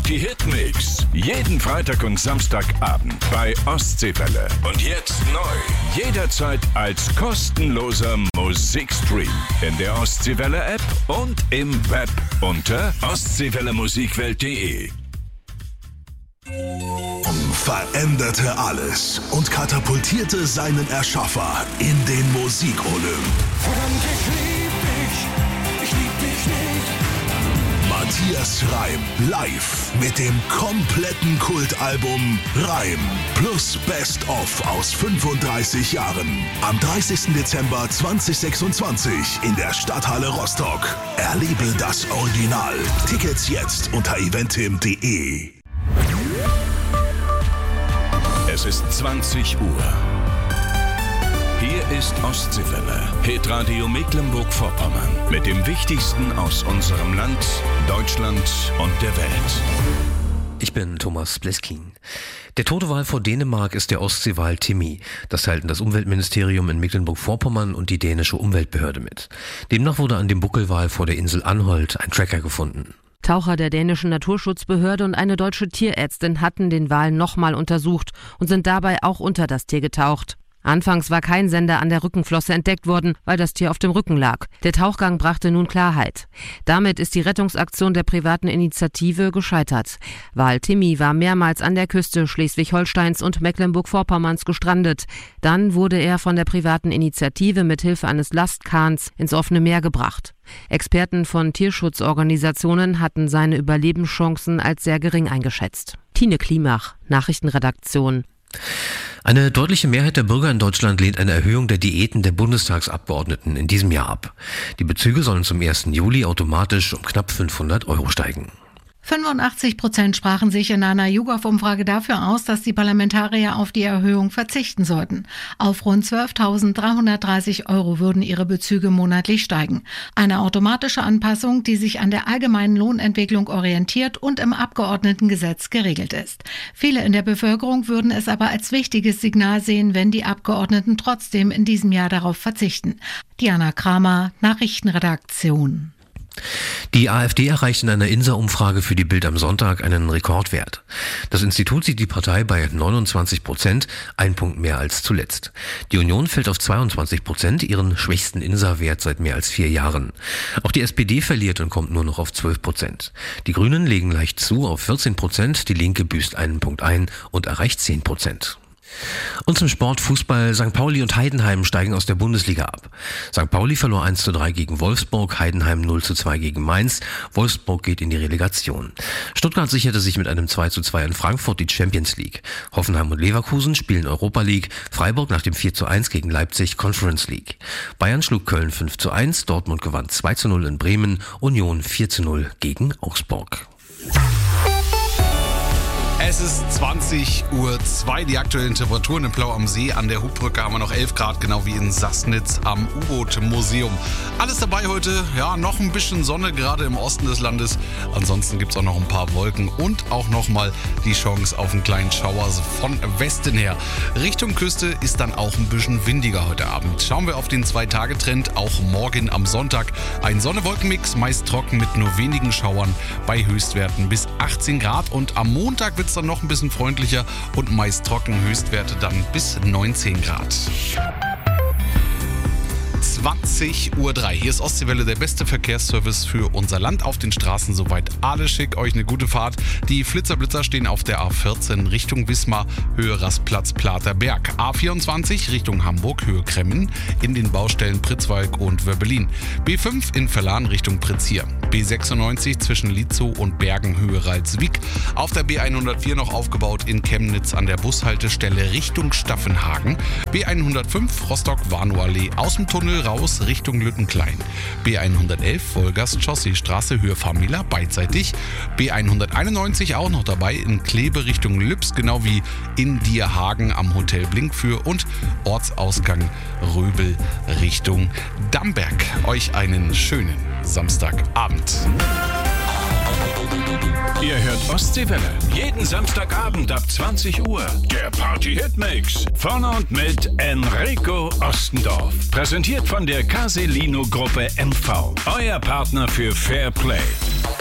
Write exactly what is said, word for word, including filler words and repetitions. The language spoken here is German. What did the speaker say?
Party-Hit-Mix. Jeden Freitag und Samstagabend bei Ostseewelle. Und jetzt neu. Jederzeit als kostenloser Musikstream. In der Ostseewelle-App und im Web unter ostseewelle musikwelt punkt de. Veränderte alles und katapultierte seinen Erschaffer in den Musikolymp. Verdammt, ich lieb dich, ich lieb dich nicht. Matthias Reim live mit dem kompletten Kultalbum Reim plus Best of aus fünfunddreißig Jahren. Am dreißigsten Dezember zweitausendsechsundzwanzig in der Stadthalle Rostock. Erlebe das Original. Tickets jetzt unter eventim punkt de. Es ist zwanzig Uhr. Hier ist Ostseewelle, Hitradio Mecklenburg-Vorpommern. Mit dem Wichtigsten aus unserem Land, Deutschland und der Welt. Ich bin Thomas Bleskin. Der tote Wal vor Dänemark ist der Ostseewal Timmy. Das teilten das Umweltministerium in Mecklenburg-Vorpommern und die dänische Umweltbehörde mit. Demnach wurde an dem Buckelwal vor der Insel Anholt ein Tracker gefunden. Taucher der dänischen Naturschutzbehörde und eine deutsche Tierärztin hatten den Wal nochmal untersucht und sind dabei auch unter das Tier getaucht. Anfangs war kein Sender an der Rückenflosse entdeckt worden, weil das Tier auf dem Rücken lag. Der Tauchgang brachte nun Klarheit. Damit ist die Rettungsaktion der privaten Initiative gescheitert. Wal Timmy war mehrmals an der Küste Schleswig-Holsteins und Mecklenburg-Vorpommerns gestrandet. Dann wurde er von der privaten Initiative mit Hilfe eines Lastkahns ins offene Meer gebracht. Experten von Tierschutzorganisationen hatten seine Überlebenschancen als sehr gering eingeschätzt. Tine Klimach, Nachrichtenredaktion. Eine deutliche Mehrheit der Bürger in Deutschland lehnt eine Erhöhung der Diäten der Bundestagsabgeordneten in diesem Jahr ab. Die Bezüge sollen zum ersten Juli automatisch um knapp fünfhundert Euro steigen. fünfundachtzig Prozent sprachen sich in einer YouGov-Umfrage dafür aus, dass die Parlamentarier auf die Erhöhung verzichten sollten. Auf rund zwölftausenddreihundertdreißig Euro würden ihre Bezüge monatlich steigen. Eine automatische Anpassung, die sich an der allgemeinen Lohnentwicklung orientiert und im Abgeordnetengesetz geregelt ist. Viele in der Bevölkerung würden es aber als wichtiges Signal sehen, wenn die Abgeordneten trotzdem in diesem Jahr darauf verzichten. Diana Kramer, Nachrichtenredaktion. Die AfD erreicht in einer Insa-Umfrage für die Bild am Sonntag einen Rekordwert. Das Institut sieht die Partei bei neunundzwanzig Prozent, ein Punkt mehr als zuletzt. Die Union fällt auf zweiundzwanzig Prozent, ihren schwächsten Insa-Wert seit mehr als vier Jahren. Auch die S P D verliert und kommt nur noch auf zwölf Prozent. Die Grünen legen leicht zu auf vierzehn Prozent, die Linke büßt einen Punkt ein und erreicht zehn Prozent. Und zum Sport Fußball. Sankt Pauli und Heidenheim steigen aus der Bundesliga ab. Sankt Pauli verlor eins zu drei gegen Wolfsburg, Heidenheim null zu zwei gegen Mainz. Wolfsburg geht in die Relegation. Stuttgart sicherte sich mit einem zwei zu zwei in Frankfurt die Champions League. Hoffenheim und Leverkusen spielen Europa League. Freiburg nach dem vier zu eins gegen Leipzig Conference League. Bayern schlug Köln fünf zu eins, Dortmund gewann zwei zu null in Bremen, Union vier zu null gegen Augsburg. Es ist zwanzig Uhr zwei, die aktuellen Temperaturen in Plau am See. An der Hubbrücke haben wir noch elf Grad, genau wie in Sassnitz am U-Boot-Museum. Alles dabei heute, ja, noch ein bisschen Sonne, gerade im Osten des Landes. Ansonsten gibt es auch noch ein paar Wolken und auch nochmal die Chance auf einen kleinen Schauer von Westen her. Richtung Küste ist dann auch ein bisschen windiger heute Abend. Schauen wir auf den Zwei-Tage-Trend, auch morgen am Sonntag. Ein Sonne-Wolken-Mix, meist trocken mit nur wenigen Schauern bei Höchstwerten bis achtzehn Grad. Und am Montag wird es dann noch ein bisschen freundlicher und meist trocken, Höchstwerte dann bis neunzehn Grad. zwanzig Uhr drei. Hier ist Ostseewelle, der beste Verkehrsservice für unser Land. Auf den Straßen soweit alles schick. Euch eine gute Fahrt. Die Flitzerblitzer stehen auf der A vierzehn Richtung Wismar, Höhe Rastplatz Platerberg. A vierundzwanzig Richtung Hamburg, Höhe Kremmen, in den Baustellen Pritzwalk und Wöbbelin. B fünf in Verlan Richtung Pritzhier. B sechsundneunzig zwischen Lietzow und Bergen, Höhe Ralswiek. Auf der B hundertvier noch aufgebaut in Chemnitz an der Bushaltestelle Richtung Staffenhagen. B hundertfünf Rostock-Warnow-Allee aus dem Tunnel raus Richtung Lüttenklein. B hundertelf Wolgast-Chaussee-Straße, Höhe Famila, beidseitig. B hunderteinundneunzig auch noch dabei in Kleve Richtung Lübs, genau wie in Dierhagen am Hotel Blinkfür und Ortsausgang Röbel Richtung Damberg. Euch einen schönen Samstagabend. Ihr hört Ostseewelle. Jeden Samstagabend ab zwanzig Uhr. Der Party-Hit-Mix. Von und mit Enrico Ostendorf. Präsentiert von der Caselino Gruppe M V. Euer Partner für Fair Play.